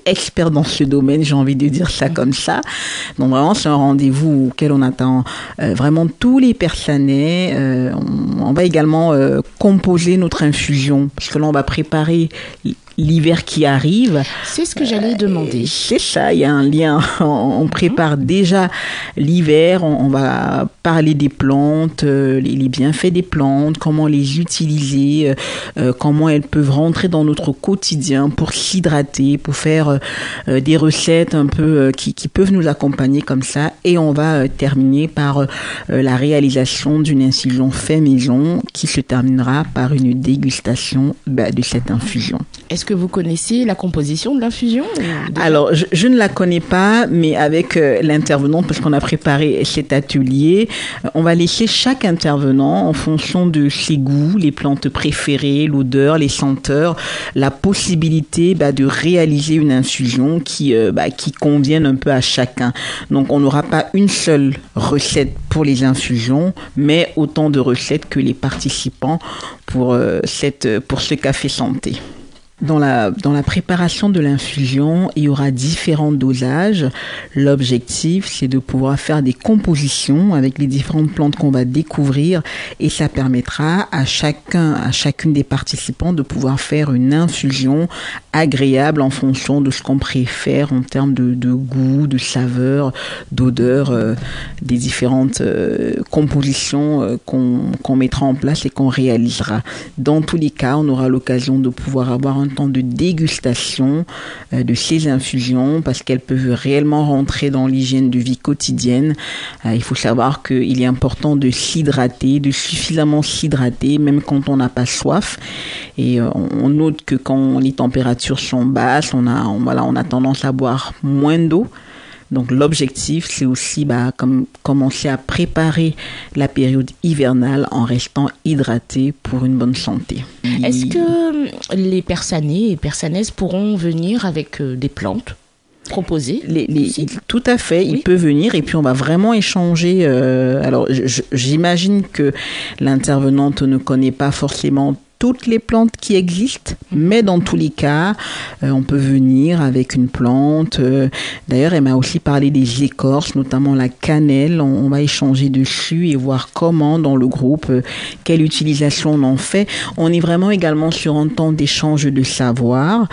expert dans ce domaine, j'ai envie de dire ça comme ça. Donc vraiment, c'est un rendez-vous auquel on attend vraiment tous les Persanais. On va également composer notre infusion, parce que là, on va préparer l'hiver qui arrive. C'est ce que j'allais demander. C'est ça, il y a un lien. On prépare déjà l'hiver, on va parler des plantes, les bienfaits des plantes, comment les utiliser, comment elles peuvent rentrer dans notre quotidien pour s'hydrater, pour faire des recettes un peu qui peuvent nous accompagner comme ça. Et on va terminer par la réalisation d'une infusion fait maison qui se terminera par une dégustation de cette infusion. Est-ce que vous connaissez la composition de l'infusion? Alors, je ne la connais pas, mais avec l'intervenant, parce qu'on a préparé cet atelier, on va laisser chaque intervenant, en fonction de ses goûts, les plantes préférées, l'odeur, les senteurs, la possibilité de réaliser une infusion qui convienne un peu à chacun. Donc, on n'aura pas une seule recette pour les infusions, mais autant de recettes que les participants pour ce café santé. Dans la préparation de l'infusion, il y aura différents dosages. L'objectif, c'est de pouvoir faire des compositions avec les différentes plantes qu'on va découvrir et ça permettra à chacune des participants de pouvoir faire une infusion agréable en fonction de ce qu'on préfère en termes de goût, de saveur, d'odeur, des différentes compositions qu'on mettra en place et qu'on réalisera. Dans tous les cas, on aura l'occasion de pouvoir avoir un temps de dégustation de ces infusions parce qu'elles peuvent réellement rentrer dans l'hygiène de vie quotidienne. Il faut savoir qu'il est important de s'hydrater, de suffisamment s'hydrater même quand on n'a pas soif. Et on note que quand les températures sont basses, on a tendance à boire moins d'eau. Donc l'objectif, c'est aussi commencer à préparer la période hivernale en restant hydraté pour une bonne santé. Est-ce que les Persanais et Persanaises pourront venir avec des plantes proposées? Tout à fait, oui. Il peut venir et puis on va vraiment échanger. Alors j'imagine que l'intervenante ne connaît pas forcément toutes les plantes qui existent, mais dans tous les cas, on peut venir avec une plante. D'ailleurs, elle m'a aussi parlé des écorces, notamment la cannelle. On va échanger dessus et voir comment, dans le groupe, quelle utilisation on en fait. On est vraiment également sur un temps d'échange de savoir.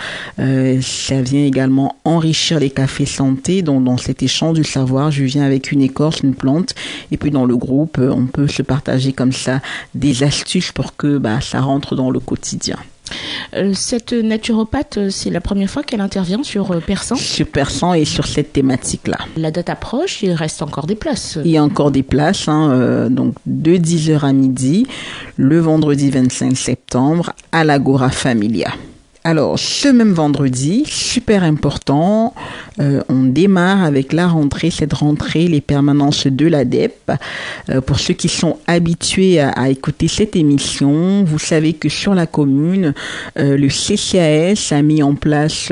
Ça vient également enrichir les cafés santé. Donc, dans cet échange de savoir, je viens avec une écorce, une plante, et puis dans le groupe, on peut se partager comme ça des astuces pour que ça rentre dans le quotidien. Cette naturopathe, c'est la première fois qu'elle intervient sur Persan? Sur Persan et sur cette thématique-là. La date approche, il reste encore des places. Il y a encore des places, donc de 10h à midi, le vendredi 25 septembre, à l'Agora Familia. Alors, ce même vendredi, super important, on démarre avec cette rentrée, les permanences de l'ADEP. Pour ceux qui sont habitués à écouter cette émission, vous savez que sur la commune, le CCAS a mis en place,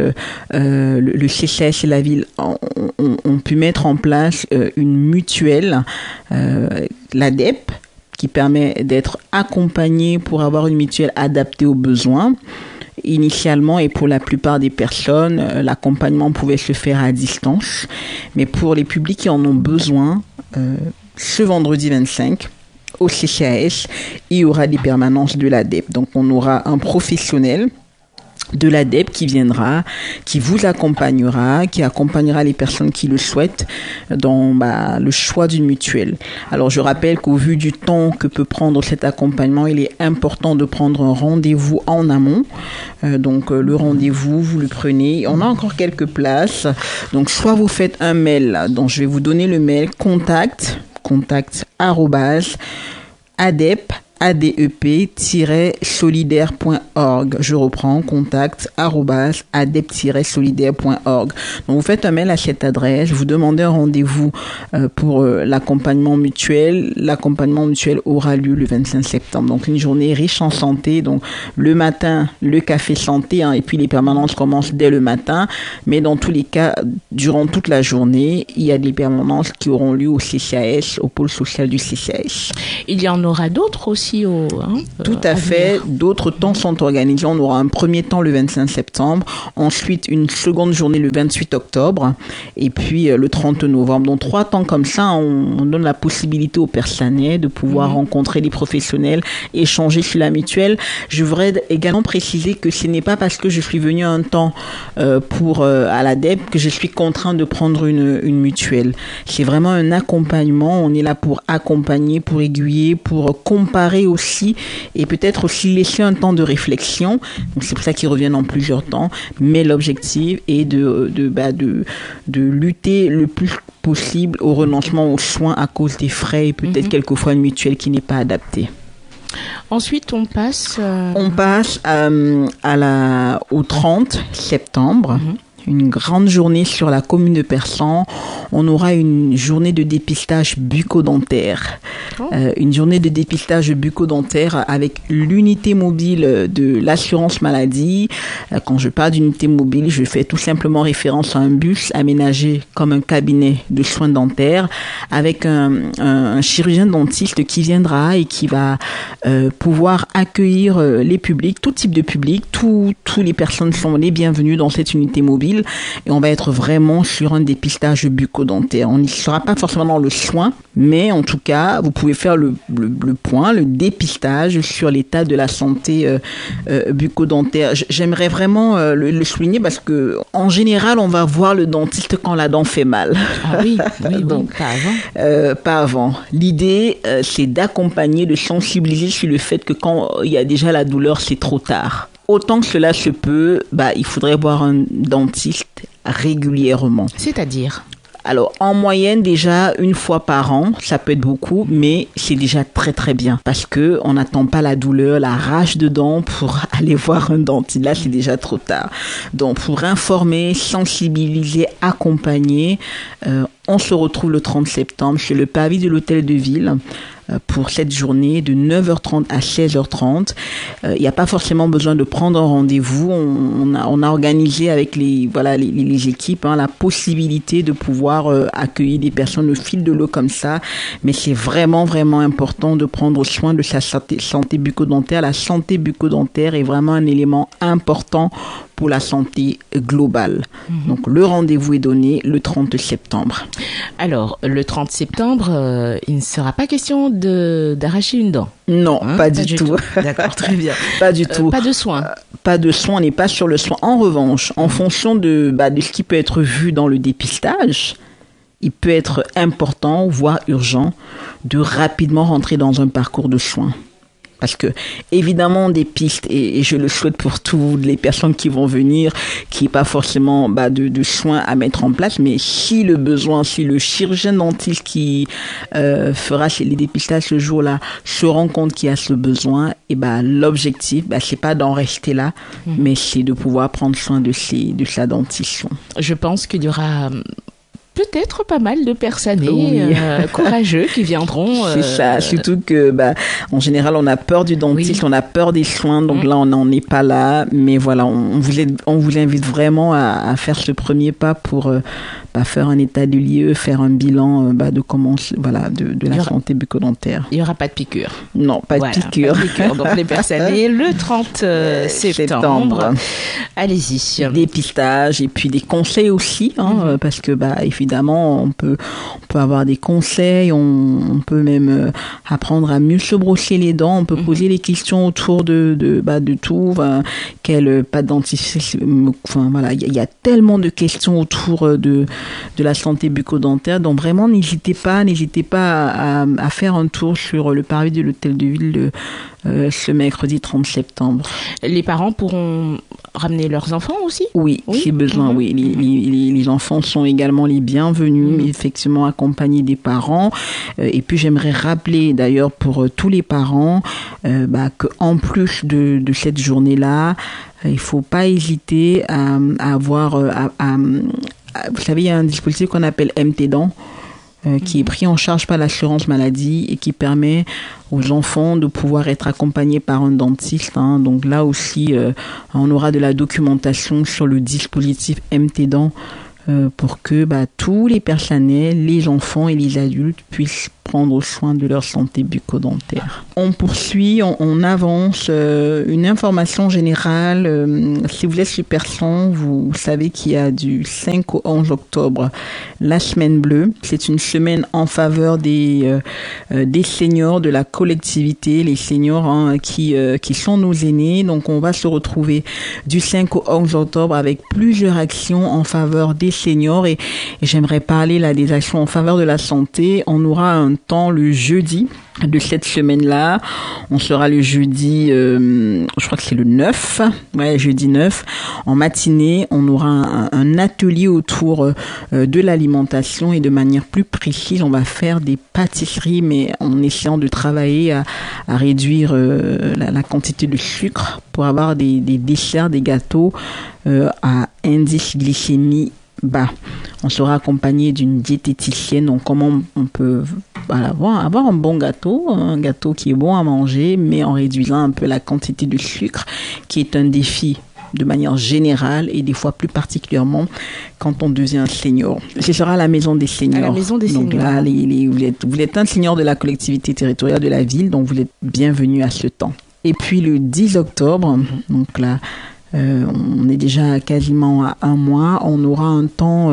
le CCAS et la ville ont pu mettre en place une mutuelle, l'ADEP, qui permet d'être accompagné pour avoir une mutuelle adaptée aux besoins. Initialement et pour la plupart des personnes, l'accompagnement pouvait se faire à distance. Mais pour les publics qui en ont besoin, ce vendredi 25, au CCAS, il y aura des permanences de l'ADEP. Donc on aura un professionnel de l'ADEP qui viendra, qui vous accompagnera, qui accompagnera les personnes qui le souhaitent dans le choix d'une mutuelle. Alors je rappelle qu'au vu du temps que peut prendre cet accompagnement, il est important de prendre un rendez-vous en amont. Donc le rendez-vous, vous le prenez. On a encore quelques places. Donc soit vous faites un mail, donc je vais vous donner le mail contact adep-solidaire.org. Je reprends, contact@adep-solidaire.org. Donc, vous faites un mail à cette adresse, vous demandez un rendez-vous pour l'accompagnement mutuel. L'accompagnement mutuel aura lieu le 25 septembre. Donc, une journée riche en santé. Donc, le matin, le café santé, et puis les permanences commencent dès le matin. Mais dans tous les cas, durant toute la journée, il y a des permanences qui auront lieu au CCAS, au pôle social du CCAS. Il y en aura d'autres aussi aussi Tout à fait. venir. D'autres temps sont organisés. On aura un premier temps le 25 septembre, ensuite une seconde journée le 28 octobre et puis le 30 novembre. Donc 3 temps comme ça, on donne la possibilité aux Persanais de pouvoir rencontrer les professionnels, échanger sur la mutuelle. Je voudrais également préciser que ce n'est pas parce que je suis venue un temps à l'ADEP que je suis contraint de prendre une mutuelle. C'est vraiment un accompagnement. On est là pour accompagner, pour aiguiller, pour comparer aussi et peut-être aussi laisser un temps de réflexion. Donc c'est pour ça qu'ils reviennent en plusieurs temps. Mais l'objectif est de lutter le plus possible au renoncement aux soins à cause des frais et peut-être quelquefois une mutuelle qui n'est pas adaptée. Ensuite, on passe... On passe au 30 septembre. Une grande journée sur la commune de Persan. On aura une journée de dépistage bucco-dentaire. Une journée de dépistage bucco-dentaire avec l'unité mobile de l'assurance maladie. Quand je parle d'unité mobile, je fais tout simplement référence à un bus aménagé comme un cabinet de soins dentaires avec un chirurgien dentiste qui viendra et qui va pouvoir accueillir les publics, tout type de public. Tous les personnes sont les bienvenues dans cette unité mobile. Et on va être vraiment sur un dépistage bucco-dentaire. On n'y sera pas forcément dans le soin, mais en tout cas, vous pouvez faire le point, le dépistage sur l'état de la santé bucco-dentaire. J'aimerais vraiment le souligner parce que en général, on va voir le dentiste quand la dent fait mal. Ah oui, donc pas avant. Pas avant. L'idée, c'est d'accompagner, de sensibiliser sur le fait que quand il y a déjà la douleur, c'est trop tard. Autant que cela se peut, il faudrait voir un dentiste régulièrement. C'est-à-dire ? Alors, en moyenne, déjà, 1 fois par an, ça peut être beaucoup, mais c'est déjà très très bien parce que on n'attend pas la douleur, la rage de dents pour aller voir un dentiste. Là, c'est déjà trop tard. Donc, pour informer, sensibiliser, accompagner, on se retrouve le 30 septembre chez le pavis de l'hôtel de ville pour cette journée de 9h30 à 16h30. Il n'y a pas forcément besoin de prendre un rendez-vous. On a organisé avec les équipes la possibilité de pouvoir accueillir des personnes au fil de l'eau comme ça. Mais c'est vraiment, vraiment important de prendre soin de sa santé bucco-dentaire. La santé bucco-dentaire est vraiment un élément important pour la santé globale. Donc, le rendez-vous est donné le 30 septembre. Alors, le 30 septembre, il ne sera pas question d'arracher une dent. Non, pas du tout. D'accord, très bien. Pas du tout. Pas de soins. Pas de soins, on n'est pas sur le soin. En revanche, en fonction de ce qui peut être vu dans le dépistage, il peut être important, voire urgent, de rapidement rentrer dans un parcours de soins. Parce que, évidemment, des pistes, et je le souhaite pour toutes les personnes qui vont venir, qui n'ont pas forcément de soins à mettre en place, mais si le besoin, si le chirurgien dentiste qui fera les dépistages ce jour-là se rend compte qu'il y a ce besoin, et l'objectif, c'est pas d'en rester là, mais c'est de pouvoir prendre soin de sa dentition. Je pense qu'il y aura... peut-être pas mal de Persanais courageux qui viendront. C'est ça, surtout que en général on a peur du dentiste, on a peur des soins, donc là on n'en est pas là, mais voilà, on vous invite vraiment à faire ce premier pas pour faire un état des lieux, faire un bilan de comment de la santé bucco-dentaire. Il n'y aura pas de piqûre. Non, pas de piqûre. Donc les Persanais le 30 septembre. Allez-y. Dépistage et puis des conseils aussi, parce que évidemment, on peut avoir des conseils, on peut même apprendre à mieux se brosser les dents, on peut poser des questions autour de tout, quel pas de dentiste, il y a tellement de questions autour de la santé bucco-dentaire, donc vraiment n'hésitez pas à faire un tour sur le parvis de l'hôtel de ville ce mercredi 30 septembre. Les parents pourront ramener leurs enfants aussi ? Oui, si besoin, oui. Les enfants sont également les bienvenus, effectivement accompagnés des parents. Et puis j'aimerais rappeler d'ailleurs pour tous les parents qu'en plus de cette journée-là, il faut pas hésiter à avoir... vous savez, il y a un dispositif qu'on appelle MT-Dents, qui est pris en charge par l'assurance maladie et qui permet aux enfants de pouvoir être accompagnés par un dentiste. Donc là aussi, on aura de la documentation sur le dispositif MT-Dents pour que tous les Persanais, les enfants et les adultes puissent prendre soin de leur santé bucco-dentaire. On poursuit, on avance. Une information générale, si vous êtes super 100, vous savez qu'il y a du 5 au 11 octobre la semaine bleue. C'est une semaine en faveur des seniors de la collectivité, les seniors qui sont nos aînés. Donc on va se retrouver du 5 au 11 octobre avec plusieurs actions en faveur des seniors et j'aimerais parler là des actions en faveur de la santé. On aura un temps le jeudi de cette semaine-là. On sera le jeudi, je crois que c'est le 9, jeudi 9. En matinée, on aura un atelier autour de l'alimentation et de manière plus précise, on va faire des pâtisseries, mais en essayant de travailler à réduire la quantité de sucre pour avoir des desserts, des gâteaux à indice glycémie bas. On sera accompagné d'une diététicienne, donc comment on peut avoir un bon gâteau, un gâteau qui est bon à manger, mais en réduisant un peu la quantité de sucre, qui est un défi de manière générale et des fois plus particulièrement quand on devient senior. Ce sera à la maison des seniors. À la maison des donc seniors. Là, vous êtes un senior de la collectivité territoriale de la ville, donc vous êtes bienvenu à ce temps. Et puis le 10 octobre, donc là, on est déjà quasiment à un mois. On aura un temps,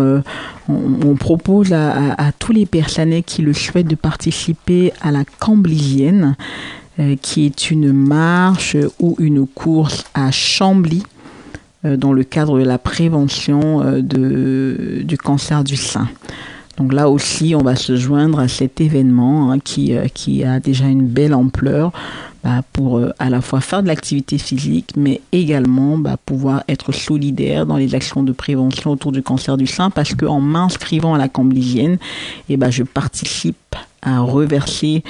on propose à tous les personnes qui le souhaitent de participer à la Camblisienne, qui est une marche ou une course à Chambly, dans le cadre de la prévention du cancer du sein. Donc là aussi, on va se joindre à cet événement qui a déjà une belle ampleur pour à la fois faire de l'activité physique, mais également pouvoir être solidaire dans les actions de prévention autour du cancer du sein, parce qu'en m'inscrivant à la Camblisienne, je participe à reverser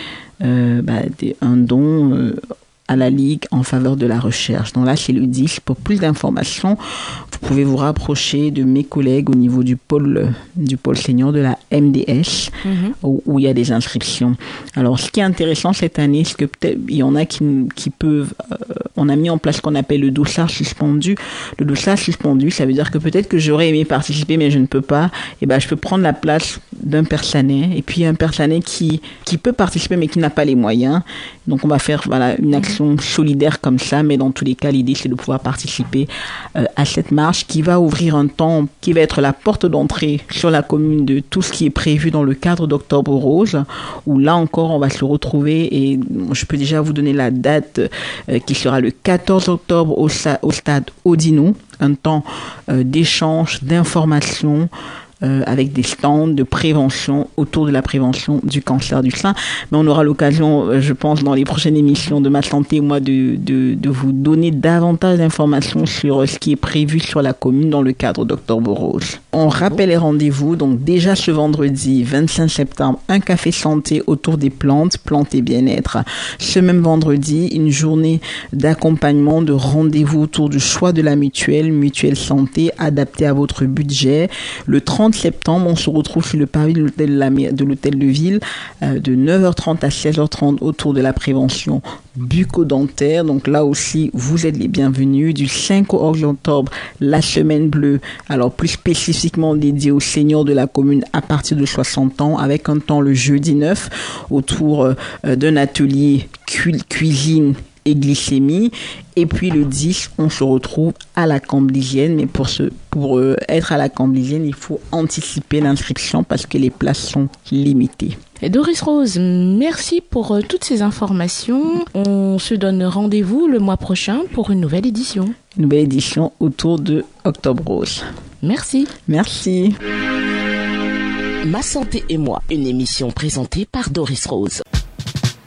un don à la Ligue en faveur de la recherche. Donc là, c'est le 10. Pour plus d'informations, vous pouvez vous rapprocher de mes collègues au niveau du pôle senior de la MDS, où il y a des inscriptions. Alors, ce qui est intéressant cette année, c'est que peut-être il y en a qui peuvent... on a mis en place ce qu'on appelle le dossard suspendu. Le dossard suspendu, ça veut dire que peut-être que j'aurais aimé participer, mais je ne peux pas. Je peux prendre la place d'un personnet, et puis un personnet qui peut participer, mais qui n'a pas les moyens. Donc, on va faire une action solidaire comme ça, mais dans tous les cas, l'idée, c'est de pouvoir participer à cette marche qui va ouvrir un temps, qui va être la porte d'entrée sur la commune de tout ce qui est prévu dans le cadre d'Octobre Rose, où là encore, on va se retrouver, et je peux déjà vous donner la date qui sera le 14 octobre au stade Odino, un temps d'échange, d'information, avec des stands de prévention autour de la prévention du cancer du sein. Mais on aura l'occasion, je pense, dans les prochaines émissions de Ma Santé, moi, de vous donner davantage d'informations sur ce qui est prévu sur la commune dans le cadre d'Octobre Rose. On rappelle les rendez-vous. Donc, déjà ce vendredi 25 septembre, un café santé autour des plantes et bien-être. Ce même vendredi, une journée d'accompagnement, de rendez-vous autour du choix de la mutuelle santé adaptée à votre budget. Le 30 septembre, on se retrouve sur le parvis de l'hôtel de ville de 9h30 à 16h30 autour de la prévention bucco-dentaire. Donc là aussi, vous êtes les bienvenus. Du 5 au 11 octobre, la semaine bleue, alors plus spécifiquement dédiée aux seniors de la commune à partir de 60 ans, avec un temps le jeudi 9 autour d'un atelier cuisine et glycémie. Et puis le 10, on se retrouve à la Camblisienne. Mais pour être à la Camblisienne, il faut anticiper l'inscription parce que les places sont limitées. Et Doris Rose, merci pour toutes ces informations. On se donne rendez-vous le mois prochain pour une nouvelle édition. Une nouvelle édition autour de Octobre Rose. Merci. Merci. Ma santé et moi, une émission présentée par Doris Rose.